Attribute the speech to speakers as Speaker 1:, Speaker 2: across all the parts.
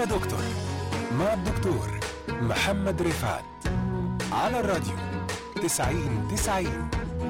Speaker 1: يا دكتور مع الدكتور محمد رفعت على الراديو 90-90.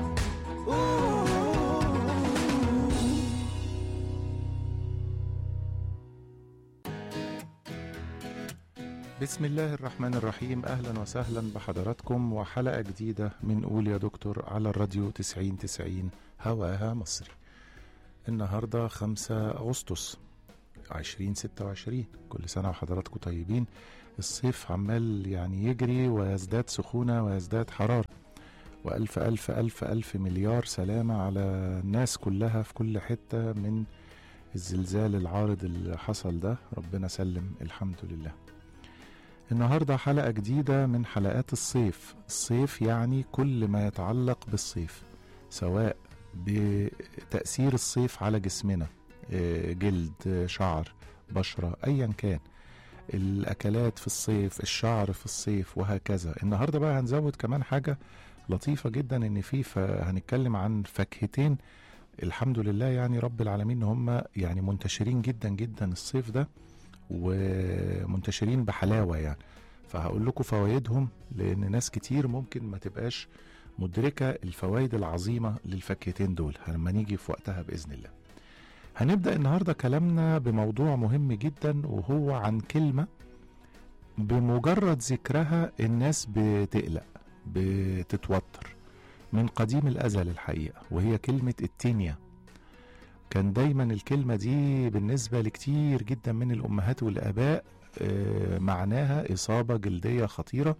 Speaker 2: بسم الله الرحمن الرحيم. أهلا وسهلا بحضراتكم وحلقة جديدة من قول يا دكتور على الراديو 90-90 هواها مصري. النهاردة 5 أغسطس 2026. كل سنة وحضراتكم طيبين. الصيف عمال يعني يجري ويزداد سخونة ويزداد حرارة، وألف ألف ألف ألف مليار سلامة على الناس كلها في كل حتة من الزلزال العارض اللي حصل ده. ربنا سلم الحمد لله. النهاردة حلقة جديدة من حلقات الصيف. الصيف يعني كل ما يتعلق بالصيف، سواء بتأثير الصيف على جسمنا، جلد، شعر، بشرة، أيا كان، الأكلات في الصيف، الشعر في الصيف، وهكذا. النهاردة بقى هنزود كمان حاجة لطيفة جدا، إن هنتكلم عن فاكهتين الحمد لله يعني رب العالمين هم يعني منتشرين جدا جدا الصيف ده، ومنتشرين بحلاوة يعني. فهقول لكم فوائدهم، لأن ناس كتير ممكن ما تبقاش مدركة الفوائد العظيمة للفاكهتين دول لما نيجي في وقتها بإذن الله. هنبدأ النهاردة كلامنا بموضوع مهم جدا، وهو عن كلمة بمجرد ذكرها الناس بتقلق، بتتوتر من قديم الأزل الحقيقة، وهي كلمة التينيا. كان دايما الكلمة دي بالنسبة لكتير جدا من الأمهات والآباء معناها إصابة جلدية خطيرة،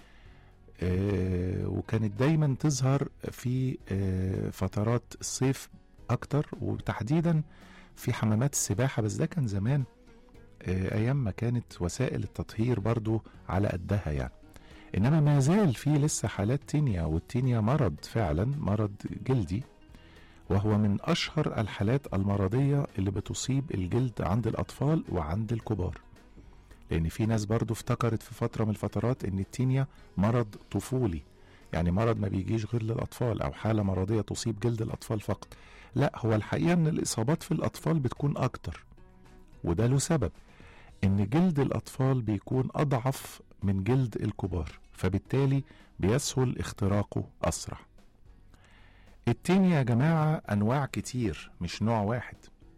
Speaker 2: وكانت دايما تظهر في فترات الصيف أكتر، وتحديدا في حمامات السباحة. بس ده كان زمان، أيام ما كانت وسائل التطهير برضو على قدها يعني. إنما ما زال في لسه حالات تينيا، والتينيا مرض فعلا، مرض جلدي، وهو من أشهر الحالات المرضية اللي بتصيب الجلد عند الأطفال وعند الكبار. لأن في ناس برضو افتكرت في فترة من الفترات إن التينيا مرض طفولي، يعني مرض ما بيجيش غير للأطفال، أو حالة مرضية تصيب جلد الأطفال فقط. لا، هو الحقيقة إن الإصابات في الأطفال بتكون أكتر، وده له سبب، إن جلد الأطفال بيكون أضعف من جلد الكبار، فبالتالي بيسهل اختراقه أسرع. التينيا يا جماعة أنواع كتير، مش نوع واحد،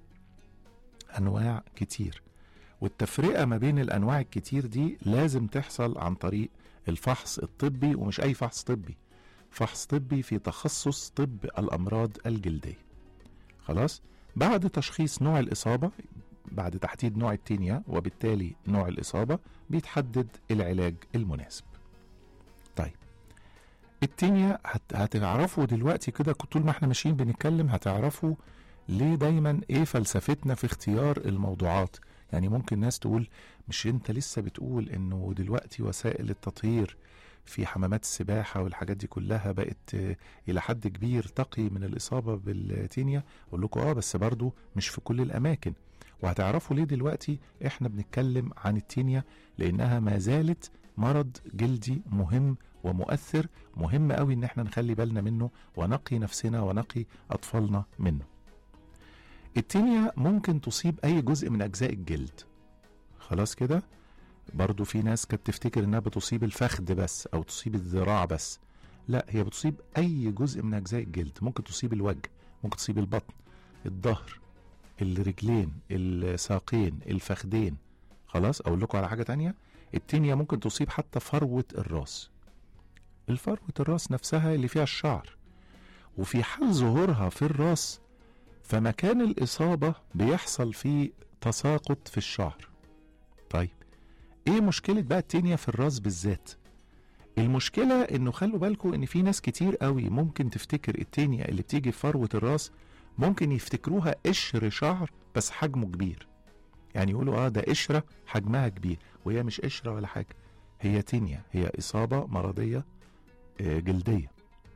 Speaker 2: أنواع كتير، والتفرقة ما بين الأنواع الكتير دي لازم تحصل عن طريق الفحص الطبي، ومش أي فحص طبي، فحص طبي في تخصص طب الأمراض الجلدية. خلاص، بعد تشخيص نوع الإصابة، بعد تحديد نوع التينيا وبالتالي نوع الإصابة، بيتحدد العلاج المناسب. طيب، التينيا هتعرفوا دلوقتي كده طول ما احنا ماشيين بنتكلم، هتعرفوا ليه دايما ايه فلسفتنا في اختيار الموضوعات. يعني ممكن ناس تقول، مش انت لسه بتقول انه دلوقتي وسائل التطهير في حمامات السباحة والحاجات دي كلها بقت الى حد كبير تقي من الإصابة بالتينيا؟ اقول لكم بس برضو مش في كل الاماكن. وهتعرفوا ليه دلوقتي احنا بنتكلم عن التينيا، لانها ما زالت مرض جلدي مهم ومؤثر، مهم قوي ان احنا نخلي بالنا منه ونقي نفسنا ونقي اطفالنا منه. التينيا ممكن تصيب اي جزء من اجزاء الجلد. خلاص كده، برضو في ناس كانت تفتكر انها بتصيب الفخذ بس او تصيب الذراع بس. لا، هي بتصيب اي جزء من اجزاء الجلد. ممكن تصيب الوجه، ممكن تصيب البطن، الظهر، الرجلين، الساقين، الفخذين. خلاص، اقول لكم على حاجة تانية، التينيا ممكن تصيب حتى فروة الراس، الفروة الراس نفسها اللي فيها الشعر. وفي حال ظهورها في الراس، فمكان الإصابة بيحصل فيه تساقط في الشعر. طيب، ايه مشكلة بقى التينيا في الراس بالذات؟ المشكلة انه خلوا بالكم ان في ناس كتير قوي ممكن تفتكر التينيا اللي بتيجي في فروة الراس، ممكن يفتكروها قشر شعر بس حجمه كبير. يعني يقولوا ده قشرة حجمها كبير، وهي مش قشرة ولا حاجة، هي تينيا، هي إصابة مرضية جلدية.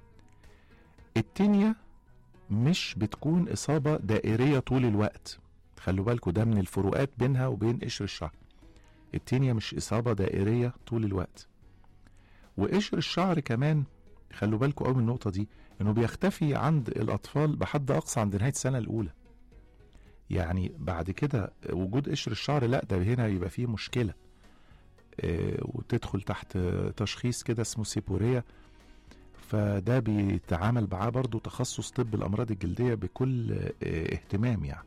Speaker 2: التينيا مش بتكون إصابة دائرية طول الوقت، خلوا بالكم ده من الفروقات بينها وبين قشر الشعر. التينيا مش إصابة دائرية طول الوقت. وقشر الشعر كمان خلوا بالكم قوي من النقطة دي، إنه بيختفي عند الأطفال بحد أقصى عند نهاية السنة الأولى. يعني بعد كده وجود قشر الشعر لا ده هنا يبقى فيه مشكلة، وتدخل تحت تشخيص كده اسمه سيبوريا، فده بيتعامل معاه برضو تخصص طب الأمراض الجلدية بكل اهتمام يعني.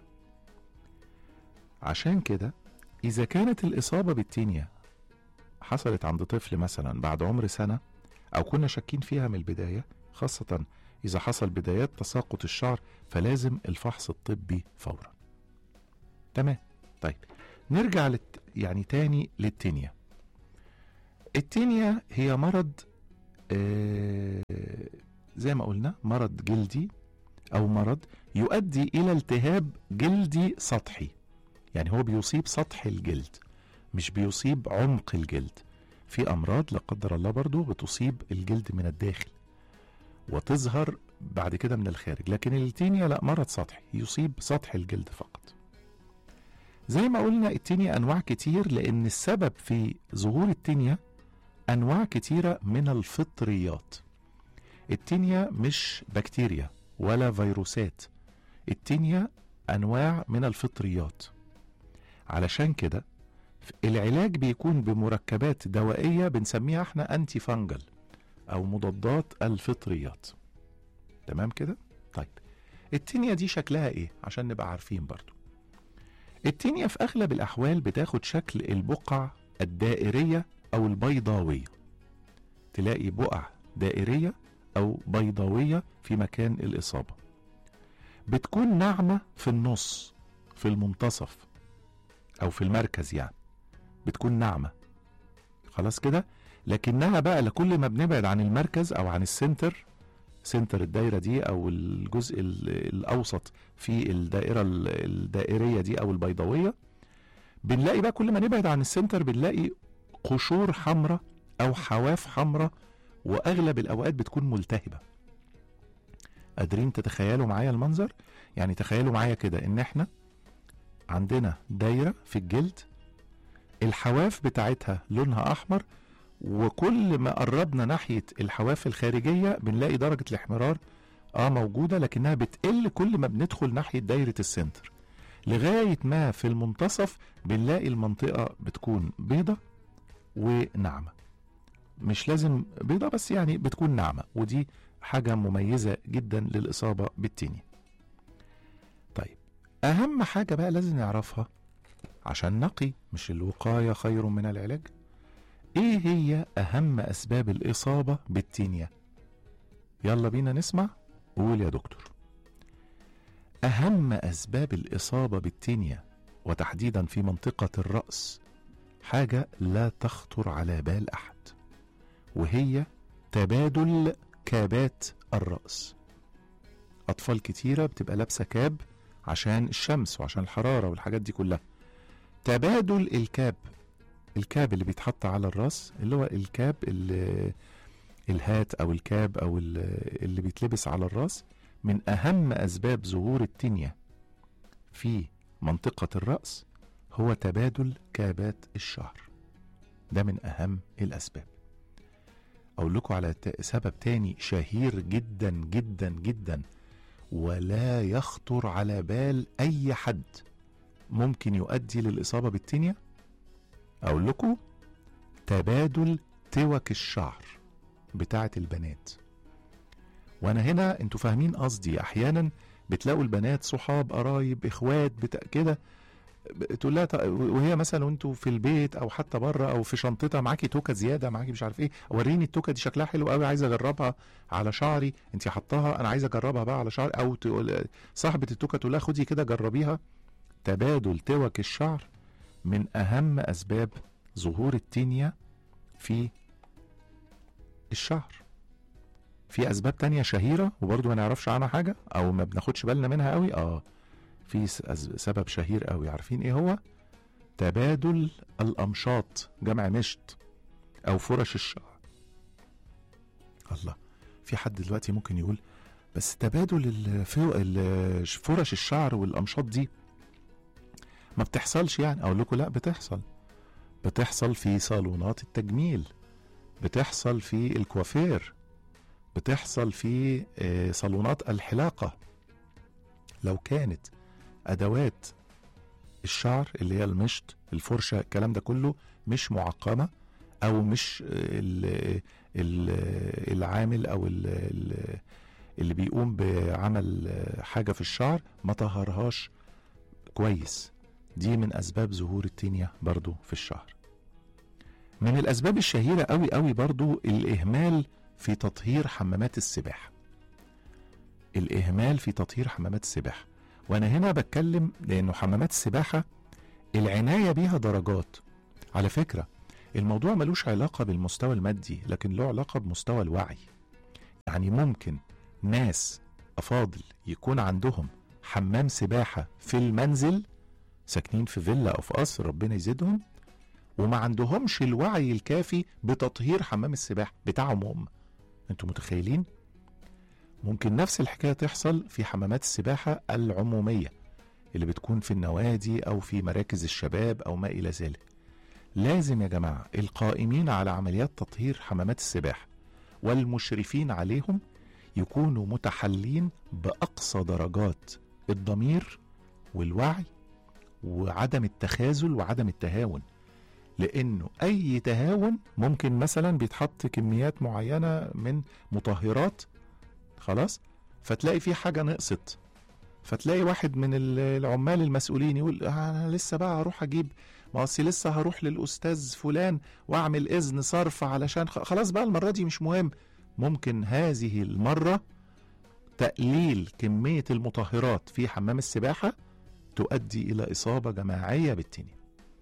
Speaker 2: عشان كده إذا كانت الإصابة بالتينيا حصلت عند طفل مثلا بعد عمر سنة، أو كنا شاكين فيها من البداية، خاصة إذا حصل بدايات تساقط الشعر، فلازم الفحص الطبي فورا. تمام. طيب نرجع يعني تاني للتينيا. التينيا هي مرض زي ما قلنا مرض جلدي، أو مرض يؤدي إلى التهاب جلدي سطحي، يعني هو بيصيب سطح الجلد مش بيصيب عمق الجلد. في أمراض لا قدر الله برضو بتصيب الجلد من الداخل وتظهر بعد كده من الخارج، لكن التينيا لا، مرض سطحي يصيب سطح الجلد فقط. زي ما قلنا التينيا أنواع كتير، لأن السبب في ظهور التينيا أنواع كتيرة من الفطريات. التينيا مش بكتيريا ولا فيروسات، التينيا أنواع من الفطريات. علشان كده العلاج بيكون بمركبات دوائية بنسميها احنا أنتي فانجل أو مضادات الفطريات. تمام كده؟ طيب التينيا دي شكلها ايه عشان نبقى عارفين برضو؟ التينيا في أغلب الأحوال بتاخد شكل البقع الدائرية أو البيضاوية. تلاقي بقع دائرية أو بيضاوية في مكان الإصابة، بتكون ناعمة في النص، في المنتصف أو في المركز، يعني بتكون ناعمة خلاص كده. لكنها بقى لكل ما بنبعد عن المركز أو عن السنتر، سنتر الدائرة دي أو الجزء الأوسط في الدائرة الدائرية دي أو البيضاوية، بنلاقي بقى كل ما نبعد عن السنتر بنلاقي قشور حمراء أو حواف حمراء، وأغلب الأوقات بتكون ملتهبة. قادرين تتخيلوا معايا المنظر؟ يعني تخيلوا معايا كده إن احنا عندنا دايرة في الجلد، الحواف بتاعتها لونها أحمر، وكل ما قربنا ناحية الحواف الخارجية بنلاقي درجة الاحمرار موجودة، لكنها بتقل كل ما بندخل ناحية دايرة السنتر، لغاية ما في المنتصف بنلاقي المنطقة بتكون بيضة وناعمة. مش لازم بيضة بس يعني بتكون ناعمة، ودي حاجة مميزة جدا للإصابة بالتينيا. طيب أهم حاجة بقى لازم نعرفها عشان نقي، مش الوقاية خير من العلاج. ايه هي أهم أسباب الإصابة بالتينيا؟ يلا بينا نسمع. قول يا دكتور. أهم أسباب الإصابة بالتينيا وتحديدا في منطقة الرأس حاجة لا تخطر على بال أحد، وهي تبادل كابات الرأس. أطفال كتيرة بتبقى لابسة كاب عشان الشمس وعشان الحرارة والحاجات دي كلها. تبادل الكاب اللي بيتحط على الراس، اللي هو الكاب الهات أو الكاب أو اللي بيتلبس على الراس، من أهم أسباب ظهور التينيا في منطقة الرأس هو تبادل كابات الشعر. ده من أهم الأسباب. أقول لكم على سبب تاني شهير جدا جدا جدا ولا يخطر على بال أي حد ممكن يؤدي للإصابة بالتينيا. أقول لكم تبادل توك الشعر بتاعة البنات. وأنا هنا أنتوا فاهمين قصدي، أحيانا بتلاقوا البنات صحاب قرايب إخوات كده، تقول لها وهي مثلا وانتوا في البيت او حتى بره او في شنطتها معاكي توكه زياده، معاكي مش عارف ايه، وريني التوكه دي شكلها حلو قوي عايزه اجربها على شعري، انت حطاها انا عايزه اجربها بقى على شعري، او تقول صاحبه التوكه تقول لها خدي كده جربيها. تبادل توك الشعر من اهم اسباب ظهور التينيا في الشعر. في اسباب تانية شهيره وبرضو ما نعرفش عنها حاجه او ما بناخدش بالنا منها قوي. في سبب شهير قوي، عارفين ايه هو؟ تبادل الأمشاط، جمع مشط، أو فرش الشعر. الله، في حد دلوقتي ممكن يقول بس تبادل فرش الشعر والأمشاط دي ما بتحصلش يعني. أقول لكم لا، بتحصل في صالونات التجميل، بتحصل في الكوافير، بتحصل في صالونات الحلاقة. لو كانت ادوات الشعر اللي هي المشط، الفرشة، الكلام ده كله مش معقمة، او مش العامل او اللي بيقوم بعمل حاجة في الشعر ما طهرهاش كويس. دي من اسباب ظهور التينيا برضو في الشعر. من الاسباب الشهيرة قوي قوي برضو الاهمال في تطهير حمامات السباحة. الاهمال في تطهير حمامات السباحة، وانا هنا بتكلم لانه حمامات السباحة العناية بيها درجات. على فكرة الموضوع ملوش علاقة بالمستوى المادي، لكن له علاقة بمستوى الوعي. يعني ممكن ناس أفاضل يكون عندهم حمام سباحة في المنزل، ساكنين في فيلا أو في قصر ربنا يزيدهم، وما عندهمش الوعي الكافي بتطهير حمام السباحة بتاعهم هم. انتوا متخيلين؟ ممكن نفس الحكاية تحصل في حمامات السباحة العمومية اللي بتكون في النوادي أو في مراكز الشباب أو ما إلى ذلك. لازم يا جماعة القائمين على عمليات تطهير حمامات السباحة والمشرفين عليهم يكونوا متحلين بأقصى درجات الضمير والوعي وعدم التخاذل وعدم التهاون، لأنه أي تهاون ممكن مثلا بيتحط كميات معينة من مطهرات خلاص، فتلاقي في حاجة نقصت، فتلاقي واحد من العمال المسؤولين يقول أنا لسه بقى هروح أجيب، ما أصلي لسه هروح للأستاذ فلان وأعمل إذن صرف علشان خلاص بقى المرة دي مش مهم. ممكن هذه المرة تقليل كمية المطهرات في حمام السباحة تؤدي إلى إصابة جماعية بالتينيا.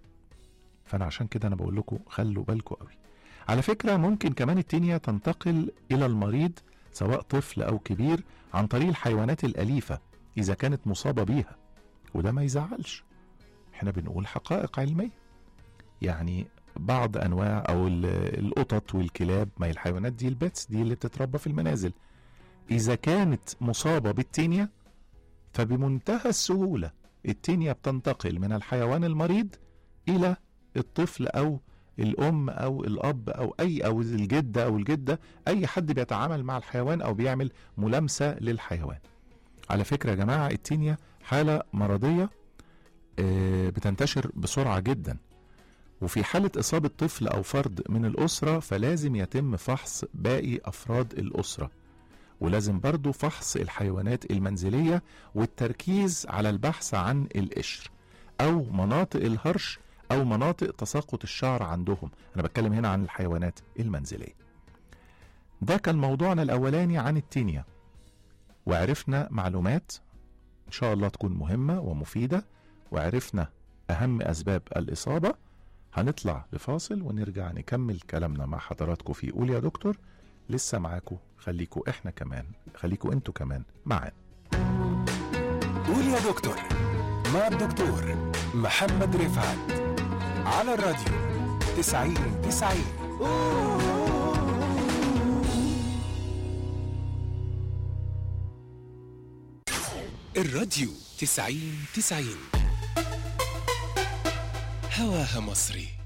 Speaker 2: فأنا عشان كده أنا بقول لكم خلوا بالكم قوي. على فكرة ممكن كمان التينيا تنتقل إلى المريض سواء طفل أو كبير عن طريق الحيوانات الأليفة إذا كانت مصابة بيها، وده ما يزعلش، احنا بنقول حقائق علمية. يعني بعض أنواع أو القطط والكلاب، ما هي الحيوانات دي البيتس دي اللي بتتربى في المنازل، إذا كانت مصابة بالتينيا فبمنتهى السهولة التينيا بتنتقل من الحيوان المريض إلى الطفل أو الأم أو الأب أو الجدة أو الجدة، أي حد بيتعامل مع الحيوان أو بيعمل ملامسة للحيوان. على فكرة يا جماعة التينيا حالة مرضية بتنتشر بسرعة جدا، وفي حالة إصابة طفل أو فرد من الأسرة فلازم يتم فحص باقي أفراد الأسرة، ولازم برضو فحص الحيوانات المنزلية والتركيز على البحث عن القشر أو مناطق الهرش أو مناطق تساقط الشعر عندهم. أنا بتكلم هنا عن الحيوانات المنزلية. ده كان موضوعنا الأولاني عن التينيا، وعرفنا معلومات إن شاء الله تكون مهمة ومفيدة، وعرفنا أهم أسباب الإصابة. هنطلع لفاصل ونرجع نكمل كلامنا مع حضراتكم في قول يا دكتور. لسه معاكم، خليكوا انتوا كمان معانا.
Speaker 1: قول يا دكتور مع الدكتور محمد رفعت على الراديو 90-90. الراديو 90-90 هواها مصري.